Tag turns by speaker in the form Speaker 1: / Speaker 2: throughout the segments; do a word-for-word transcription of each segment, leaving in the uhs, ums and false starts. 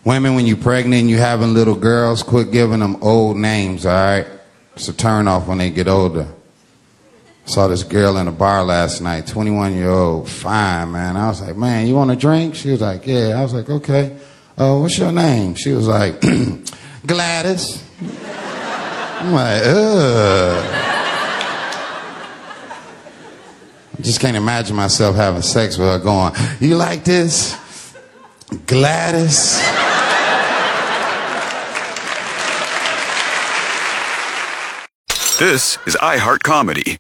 Speaker 1: Women, when you're pregnant and you having little girls, quit giving them old names, all right? It's a turn off when they get older. Saw this girl in a bar last night, twenty-one-year-old, fine, man. I was like, man, you want a drink? She was like, yeah. I was like, okay. Oh, uh, what's your name? She was like, Gladys. I'm like, ugh. I just can't imagine myself having sex with her going, you like this? Gladys?
Speaker 2: This is iHeart Comedy.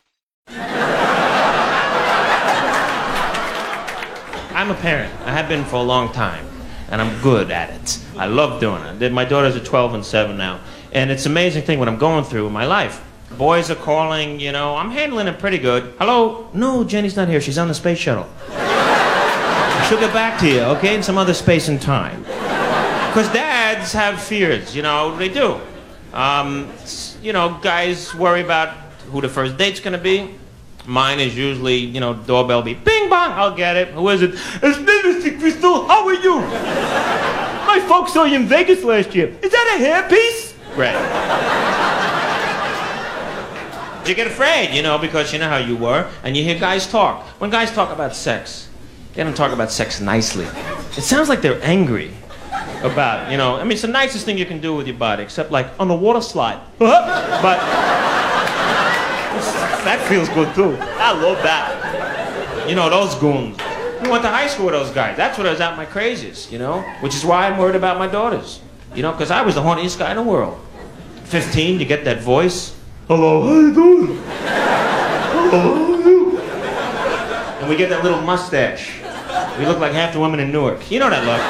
Speaker 3: I'm a parent. I have been for a long time, and I'm good at it. I love doing it. My daughters are twelve and seven now, and it's an amazing thing what I'm going through in my life. Boys are calling, you know, I'm handling it pretty good. Hello? No, Jenny's not here. She's on the space shuttle. She'll get back to you, okay, in some other space and time. Because dads have fears, you know, they do. Um, you know, guys worry about who the first date's gonna be. Mine is usually, you know, doorbell be bing bong, I'll get it. Who is it? It's Mister Crystal, how are you? My folks saw you in Vegas last year. Is that a hairpiece? Right. You get afraid, you know, because you know how you were, and you hear guys talk. When guys talk about sex, they don't talk about sex nicely. It sounds like they're angry about, you know, I mean, it's the nicest thing you can do with your body, except like on the water slide. But that feels good too. I love that. You know, those goons. We went to high school with those guys. That's what I was at my craziest, you know, which is why I'm worried about my daughters. You know, because I was the horniest guy in the world. fifteen, you get that voice. Hello, how you doing? Hello, how are you? And we get that little mustache. We look like half the women in Newark. You know that look.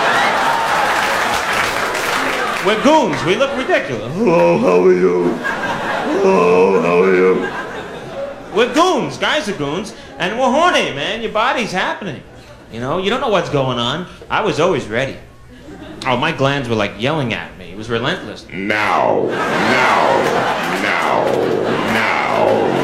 Speaker 3: We're goons. We look ridiculous. Hello, how are you? Hello, how are you? We're goons. Guys are goons. And we're horny, man. Your body's happening. You know, you don't know what's going on. I was always ready. Oh, my glands were like yelling at me. It was relentless.
Speaker 4: Now, now, now, now.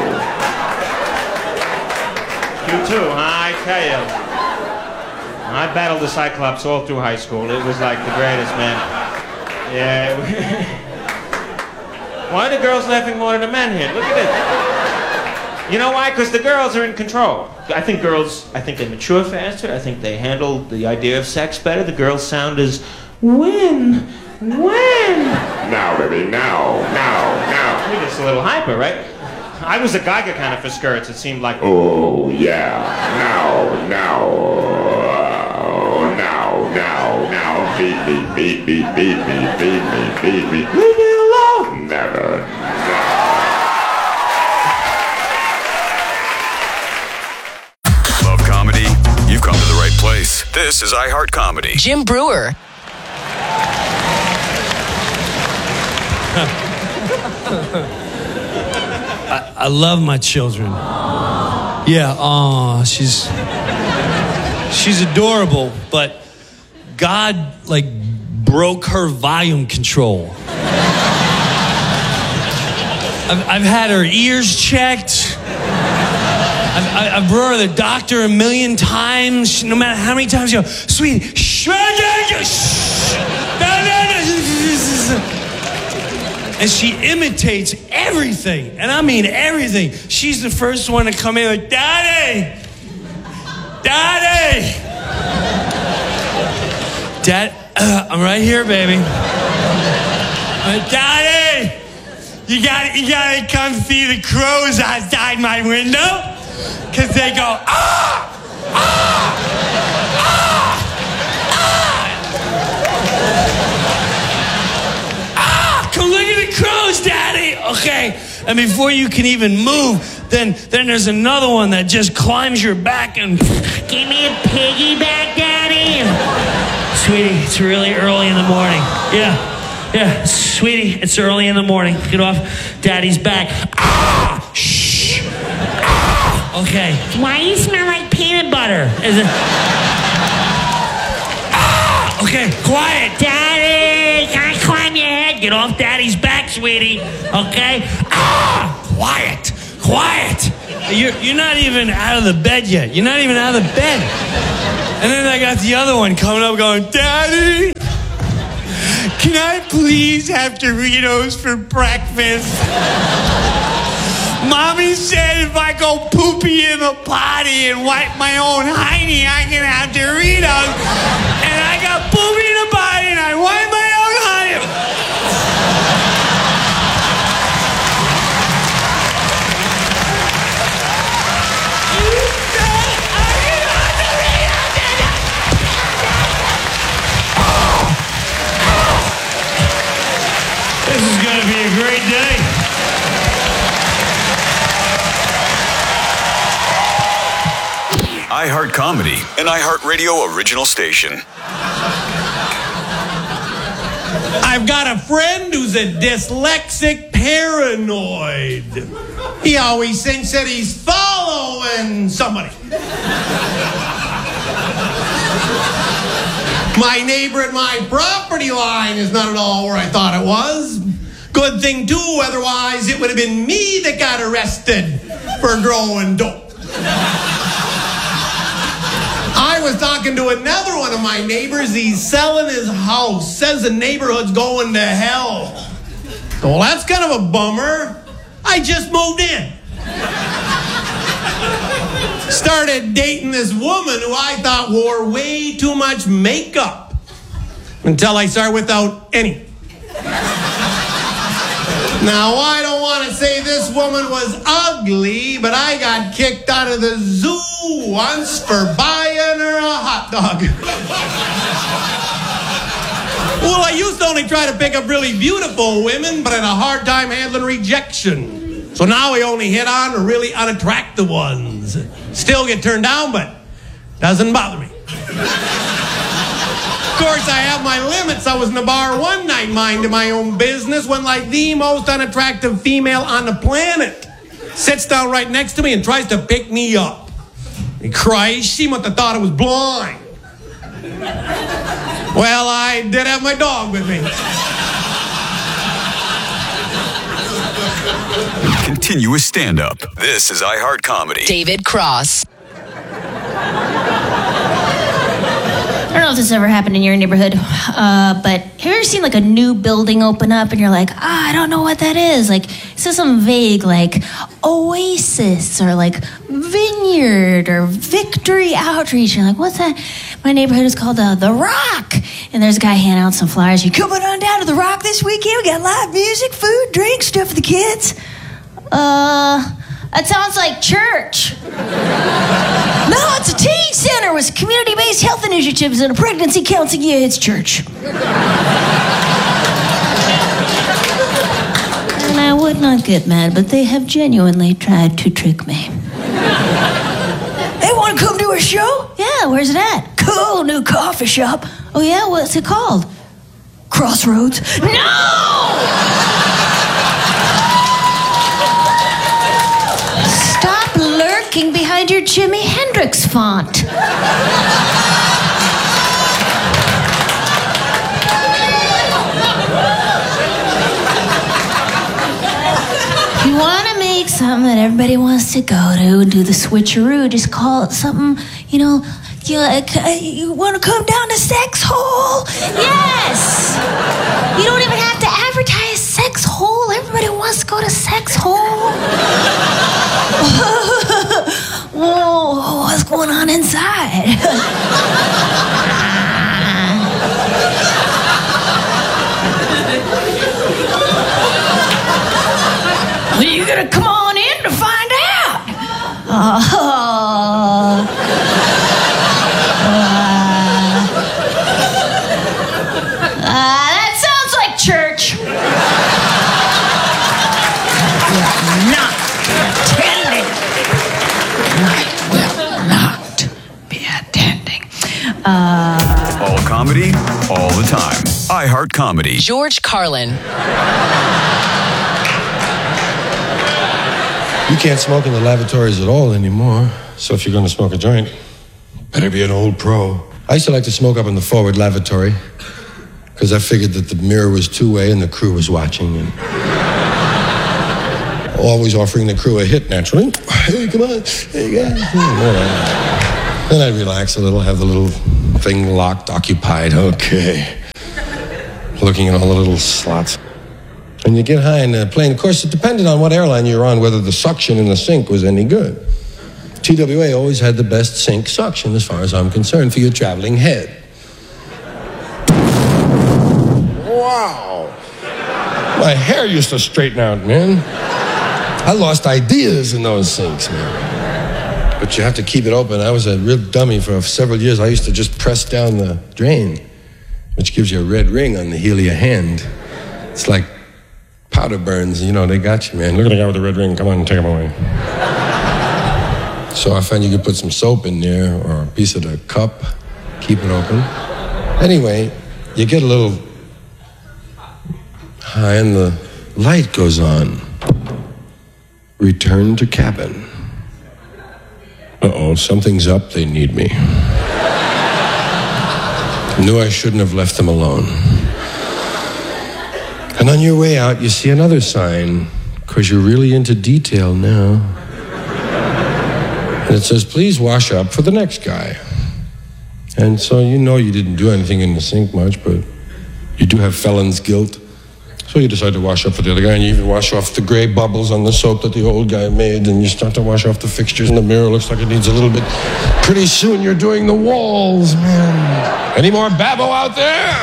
Speaker 3: You too, huh? I tell you. I battled the Cyclops all through high school. It was like the greatest, man. Yeah. Why are the girls laughing more than the men here? Look at this. You know why? Because the girls are in control. I think girls, I think they mature faster. I think they handle the idea of sex better. The girls sound as, when? When?
Speaker 4: Now, baby, now, now, now.
Speaker 3: You're just a little hyper, right? I was a Geiger kind of for skirts. It seemed like,
Speaker 4: oh, yeah. Now, now. Oh, now, now, now. Beat me, beat me, beat me, beat me, beat me.
Speaker 3: Leave me alone.
Speaker 4: Never, never.
Speaker 2: Love comedy? You've come to the right place. This is iHeart Comedy.
Speaker 5: Jim Brewer.
Speaker 6: I, I love my children. Yeah, oh, she's she's adorable, but God like broke her volume control. I've, I've had her ears checked. I've, I've brought her to the doctor a million times. No matter how many times you go, sweetie, shh, and she imitates everything, and I mean everything. She's the first one to come in like, Daddy, Daddy, Dad, uh, I'm right here, baby. Uh, Daddy, you got you gotta come see the crows outside my window. Because they go, ah, ah, ah, ah, come look at the crows, Daddy. Okay, and before you can even move, then then there's another one that just climbs your back and, give me a piggyback, Daddy. Sweetie, it's really early in the morning. Yeah, yeah, sweetie, it's early in the morning. Get off Daddy's back. Ah, shh. Okay. Why do you smell like peanut butter? Is it? Ah! Okay, quiet. Daddy, can I climb your head? Get off Daddy's back, sweetie. Okay? Ah! Quiet. Quiet. You're, you're not even out of the bed yet. You're not even out of the bed. And then I got the other one coming up going, Daddy, Can I please have Doritos for breakfast? Mommy said if I go poopy in the potty and wipe my own hiney, I can have Doritos. And I got poopy in the potty and I wipe my own hiney. This is going to be a great day.
Speaker 2: iHeart Comedy, an iHeartRadio original station.
Speaker 6: I've got a friend who's a dyslexic paranoid. He always thinks that he's following somebody. My neighbor at my property line is not at all where I thought it was. Good thing, too, otherwise it would have been me that got arrested for growing dope. I was talking to another one of my neighbors. He's selling his house. Says the neighborhood's going to hell. Well, that's kind of a bummer. I just moved in. Started dating this woman who I thought wore way too much makeup. Until I started without any. Now, I don't want to say this woman was ugly, but I got kicked out of the zoo once for buying her a hot dog. Well, I used to only try to pick up really beautiful women, but I had a hard time handling rejection. So now I only hit on the really unattractive ones. Still get turned down, but doesn't bother me. Of course, I have my limits. I was in the bar one night minding my own business when, like, the most unattractive female on the planet sits down right next to me and tries to pick me up. And Christ, she must have thought I was blind. Well, I did have my dog with me.
Speaker 2: Continuous stand-up. This is iHeart Comedy.
Speaker 5: David Cross.
Speaker 7: I don't know if this ever happened in your neighborhood, uh, but have you ever seen like a new building open up and you're like, ah, I don't know what that is. Like, it says something vague like Oasis or like Vineyard or Victory Outreach. You're like, what's that? My neighborhood is called uh, The Rock. And there's a guy handing out some flyers. You coming on down to The Rock this weekend? We got live music, food, drinks, stuff for the kids. Uh... That sounds like church. No, it's a teen center with community-based health initiatives and a pregnancy counseling. Yeah, it's church. And I would not get mad, but they have genuinely tried to trick me. They want to come to a show? Yeah, where's it at? Cool, new coffee shop. Oh, yeah? What's it called? Crossroads. No! Behind your Jimi Hendrix font. You want to make something that everybody wants to go to and do the switcheroo, just call it something, you know, you, uh, you want to come down to Sex Hole? Yes! You don't even have to advertise Sex Hole. Everybody wants to go to Sex Hole. Whoa, what's going on inside? Well, you gotta come on in to find out. Uh, uh, uh, that sounds like church. Not attending. I will not be attending. Uh,
Speaker 2: all comedy, all the time. iHeart Comedy.
Speaker 5: George Carlin.
Speaker 8: You can't smoke in the lavatories at all anymore. So if you're going to smoke a joint, better be an old pro. I used to like to smoke up in the forward lavatory because I figured that the mirror was two-way and the crew was watching. And always offering the crew a hit, naturally. Hey, come on. Hey, guys. Then I'd relax a little, have the little thing locked, occupied. Okay. looking at all the little slots. And you get high in the plane. Of course, it depended on what airline you were on, whether the suction in the sink was any good. T W A always had the best sink suction, as far as I'm concerned, for your traveling head. Wow. My hair used to straighten out, man. I lost ideas in those sinks, man. But you have to keep it open. I was a real dummy for several years. I used to just press down the drain, which gives you a red ring on the heel of your hand. It's like powder burns, you know, they got you, man. Look at the guy with the red ring. Come on, take him away. So I found you could put some soap in there or a piece of the cup, keep it open. Anyway, you get a little high and the light goes on. Return to cabin. Uh-oh, something's up. They need me. Knew I shouldn't have left them alone. And on your way out, you see another sign, because you're really into detail now. And it says, please wash up for the next guy. And so you know you didn't do anything in the sink much, but you do have felon's guilt. So you decide to wash up for the other guy, and you even wash off the gray bubbles on the soap that the old guy made, and you start to wash off the fixtures, and the mirror looks like it needs a little bit. Pretty soon you're doing the walls, man. Any more babbo out there?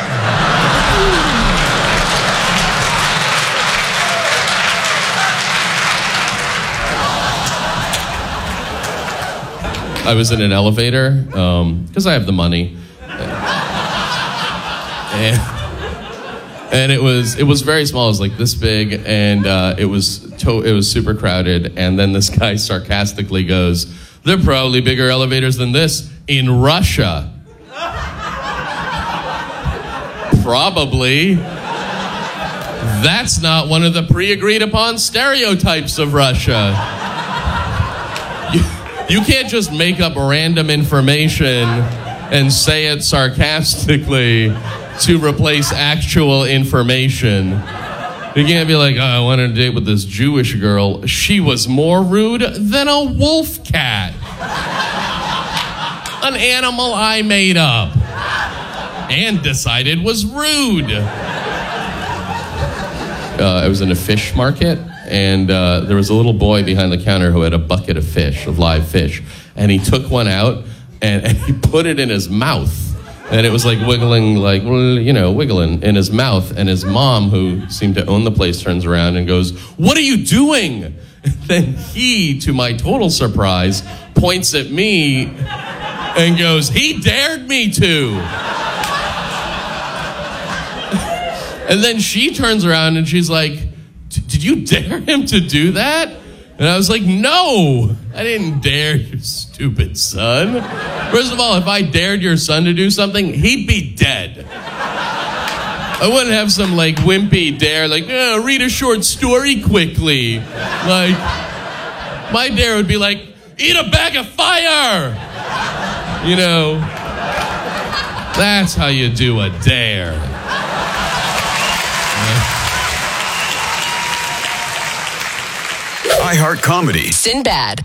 Speaker 5: I was in an elevator, because I have the money. And... And it was it was very small. It was like this big, and uh, it was to- it was super crowded. And then this guy sarcastically goes, "There are probably bigger elevators than this in Russia." Probably. That's not one of the pre-agreed upon stereotypes of Russia. You, you can't just make up random information and say it sarcastically to replace actual information. You can't be like, oh, I went on a date with this Jewish girl. She was more rude than a wolf cat. An animal I made up and decided was rude. Uh, I was in a fish market, and uh, there was a little boy behind the counter who had a bucket of fish, of live fish, and he took one out, and, and he put it in his mouth. And it was like wiggling, like, you know, wiggling in his mouth. And his mom, who seemed to own the place, turns around and goes, "What are you doing?" And then he, to my total surprise, points at me and goes, "He dared me to." And then she turns around and she's like, "Did you dare him to do that?" And I was like, "No, I didn't dare you, stupid son. First of all, if I dared your son to do something, he'd be dead. I wouldn't have some, like, wimpy dare, like, oh, read a short story quickly. Like, my dare would be like, eat a bag of fire. You know, that's how you do a dare."
Speaker 2: iHeart Comedy.
Speaker 9: Sinbad.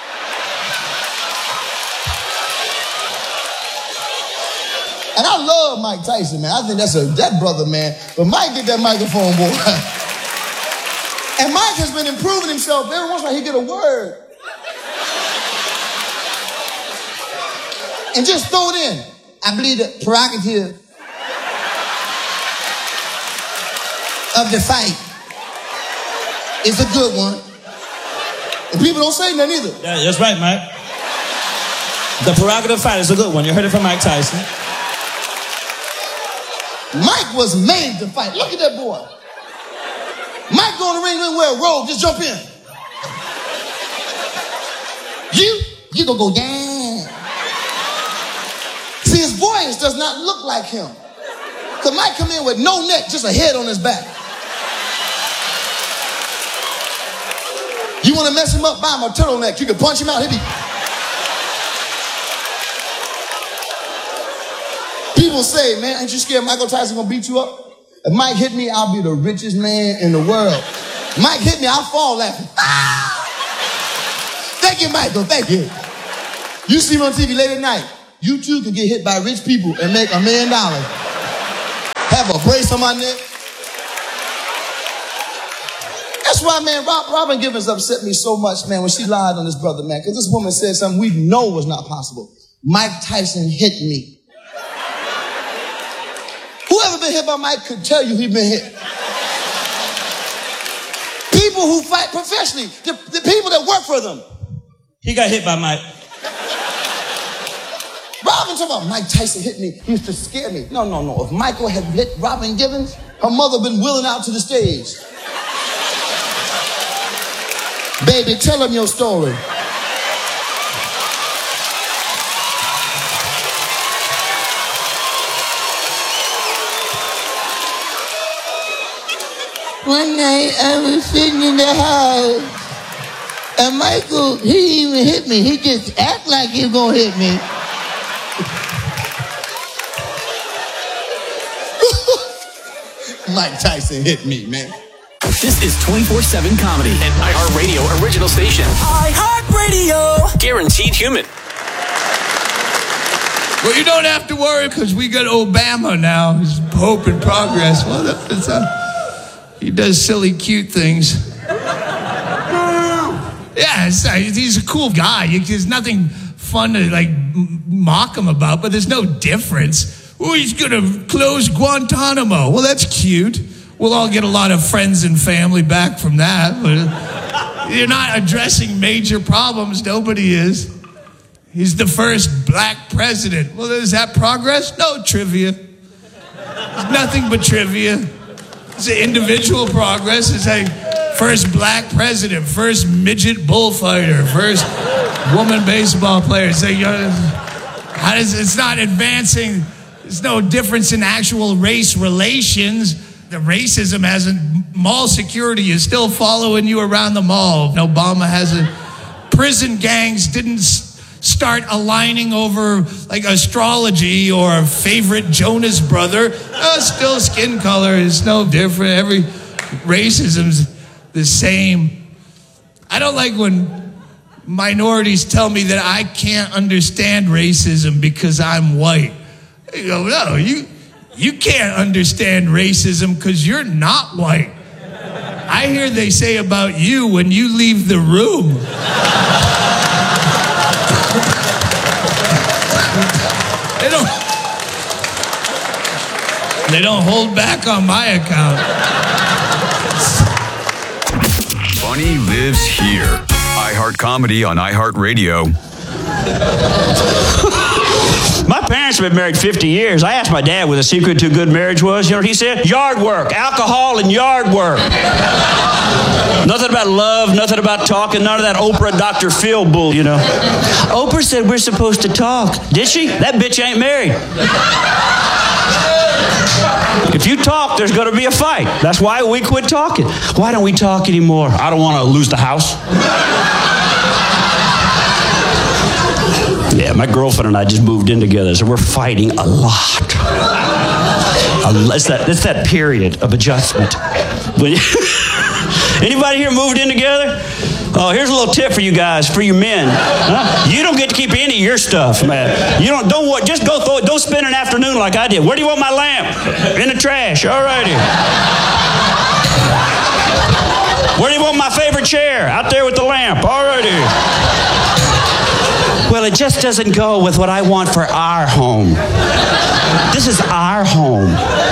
Speaker 10: And I love Mike Tyson, man. I think that's a that brother, man. But Mike, get that microphone, boy. And Mike has been improving himself. Every once in a while, he get a word. And just throw it in. I believe the prerogative of the fight is a good one. And people don't say nothing either.
Speaker 11: Yeah, that's right, Mike. The prerogative fight is a good one. You heard it from Mike Tyson.
Speaker 10: Mike was made to fight. Look at that boy. Mike go in the ring, didn't wear a robe, just jump in. You, you gonna go down. See, his voice does not look like him. Because Mike come in with no neck, just a head on his back. You want to mess him up, buy him a turtleneck. You can punch him out. He'll be... People say, man, ain't you scared Michael Tyson gonna beat you up? If Mike hit me, I'll be the richest man in the world. Mike hit me, I'll fall laughing. Ah! Thank you, Michael, thank you. You see me on T V late at night. You too can get hit by rich people and make a million dollars. have a brace on my neck. That's why, man, Rob, Robin Givens upset me so much, man, when she lied on this brother, man, because this woman said something we know was not possible. Mike Tyson hit me. Whoever been hit by Mike could tell you he been hit. People who fight professionally, the, the people that work for them.
Speaker 11: He got hit by Mike.
Speaker 10: Robin talking about Mike Tyson hit me. He used to scare me. No, no, no. If Michael had hit Robin Givens, her mother been willing out to the stage. Baby, tell him your story. One night I was sitting in the house and Michael, he didn't even hit me. He just act like he was gonna hit me. Mike Tyson hit me, man.
Speaker 9: This is twenty-four seven Comedy, an iHeartRadio original station. iHeartRadio. Guaranteed human.
Speaker 12: Well, you don't have to worry because we got Obama now. He's Pope in progress. Well, that's a... He does silly, cute things. Yeah, it's, uh, he's a cool guy. There's nothing fun to like mock him about, but there's no difference. Oh, he's gonna close Guantanamo. Well, that's cute. We'll all get a lot of friends and family back from that. But you're not addressing major problems. Nobody is. He's the first black president. Well, is that progress? No, trivia. It's nothing but trivia. It's an individual progress. It's like first black president, first midget bullfighter, first woman baseball player. It's like, uh, how does, it's not advancing. There's no difference in actual race relations. The racism hasn't, mall security is still following you around the mall. Obama hasn't. Prison gangs didn't start aligning over like astrology or favorite Jonas brother. Oh, still skin color is no different. Every racism's the same. I don't like when minorities tell me that I can't understand racism because I'm white. You go, no, you you can't understand racism because you're not white. I hear they say about you when you leave the room. They don't, they don't hold back on my account.
Speaker 2: Funny lives here. iHeart Comedy on iHeartRadio.
Speaker 11: My parents have been married fifty years. I asked my dad what the secret to a good marriage was. You know what he said? Yard work, alcohol and yard work. Nothing about love, nothing about talking, none of that Oprah, Doctor Phil bull, you know. Oprah said we're supposed to talk. Did she? That bitch ain't married. If you talk, there's going to be a fight. That's why we quit talking. Why don't we talk anymore? I don't want to lose the house. Yeah, my girlfriend and I just moved in together, so we're fighting a lot. It's that, it's that period of adjustment. Anybody here moved in together? Oh, here's a little tip for you guys, for you men. Huh? You don't get to keep any of your stuff, man. You don't, don't just go throw it. Don't spend an afternoon like I did. Where do you want my lamp? In the trash. All righty. Where do you want my favorite chair? Out there with the lamp. All righty. Well, it just doesn't go with what I want for our home. This is our home.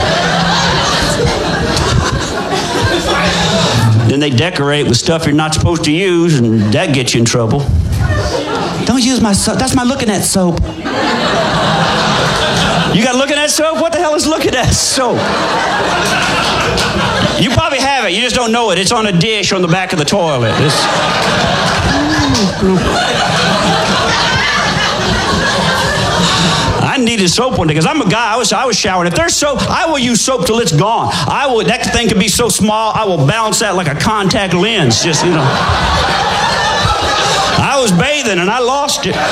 Speaker 11: Then they decorate with stuff you're not supposed to use, and that gets you in trouble. Don't use my soap. That's my looking at soap. You got looking at soap? What the hell is looking at soap? You probably have it. You just don't know it. It's on a dish on the back of the toilet. It's... I needed soap one day because I'm a guy. I was I was showering. If there's soap, I will use soap till it's gone. I will. That thing can be so small, I will balance that like a contact lens. Just you know. I was bathing and I lost it.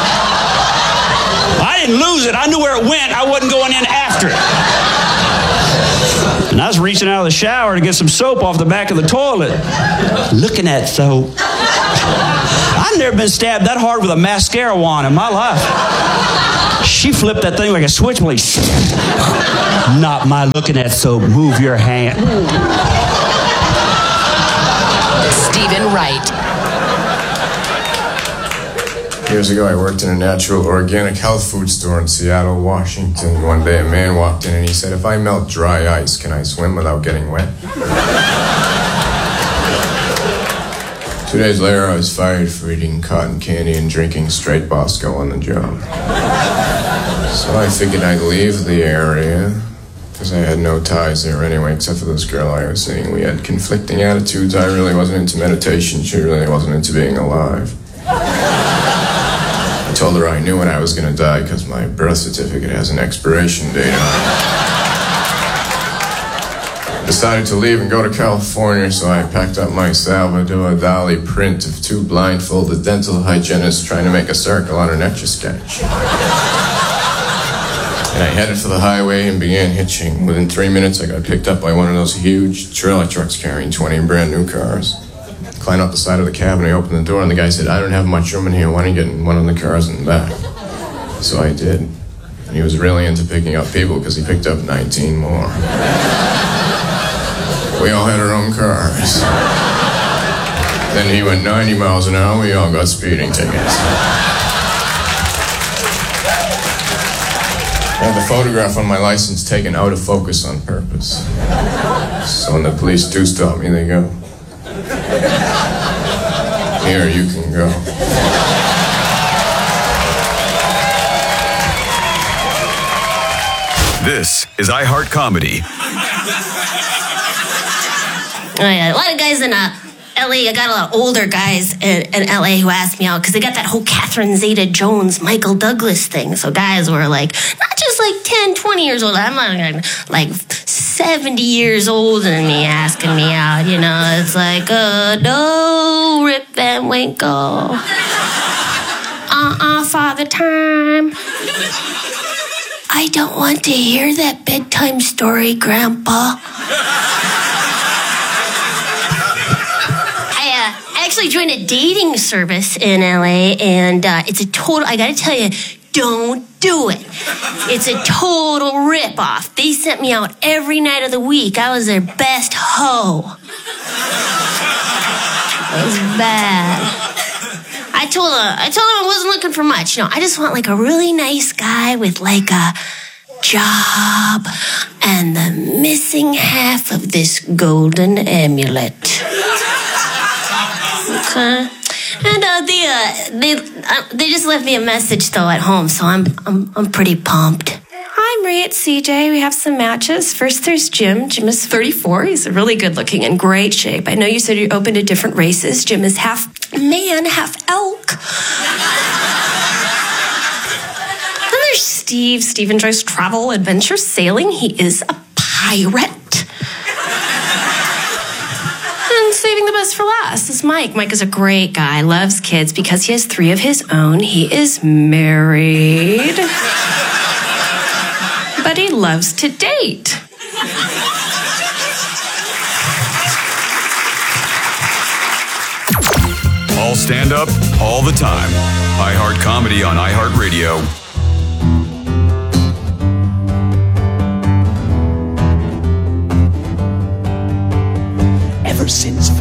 Speaker 11: I didn't lose it. I knew where it went. I wasn't going in after it. And I was reaching out of the shower to get some soap off the back of the toilet, looking at soap. I've never been stabbed that hard with a mascara wand in my life. She flipped that thing like a switchblade. Not my looking at, so move your hand.
Speaker 13: Stephen Wright.
Speaker 14: Years ago, I worked in a natural organic health food store in Seattle, Washington. One day, a man walked in and he said, "If I melt dry ice, can I swim without getting wet?" Two days later, I was fired for eating cotton candy and drinking straight Bosco on the job. So I figured I'd leave the area, because I had no ties there anyway, except for this girl I was seeing. We had conflicting attitudes. I really wasn't into meditation. She really wasn't into being alive. I told her I knew when I was going to die because my birth certificate has an expiration date on it. I decided to leave and go to California, so I packed up my Salvador Dali print of two blindfolded dental hygienists trying to make a circle on an Etch-a-Sketch. And I headed for the highway and began hitching. Within three minutes, I got picked up by one of those huge trailer trucks carrying twenty brand new cars. Climbed up the side of the cab and I opened the door and the guy said, "I don't have much room in here. Why don't you get in one of the cars in the back?" So I did. And he was really into picking up people because he picked up nineteen more. We all had our own cars. Then he went ninety miles an hour. We all got speeding tickets. I had the photograph on my license taken out of focus on purpose. So when the police do stop me, they go, "Here, you can go."
Speaker 2: This is iHeart Comedy.
Speaker 7: Oh, yeah. A lot of guys in uh, L A, I got a lot of older guys in, in L A who asked me out because they got that whole Catherine Zeta-Jones, Michael Douglas thing. So guys were like, not just like ten, twenty years old. I'm not like seventy years older than me asking me out. You know, it's like, uh, no, Rip Van Winkle. Uh-uh, Father Time. I don't want to hear that bedtime story, Grandpa. I actually joined a dating service in L A, and uh, it's a total, I gotta tell you, don't do it. It's a total rip-off. They sent me out every night of the week. I was their best hoe. It was bad. I told her, I told him I wasn't looking for much. You know, I just want like a really nice guy with like a job and the missing half of this golden amulet. Okay. And uh, they uh, they uh, they just left me a message though at home, so I'm I'm I'm pretty pumped.
Speaker 15: Hi, Marie, it's C J. We have some matches. First, there's Jim. Jim is thirty-four. He's really good looking and great shape. I know you said you're open to different races. Jim is half man, half elk. Then there's Steve. Steve enjoys travel, adventure, sailing. He is a pirate. And saving the best for last is Mike. Mike is a great guy, loves kids because he has three of his own. He is married, but he loves to date.
Speaker 2: All stand up, all the time. iHeart Comedy on iHeartRadio.
Speaker 16: Ever since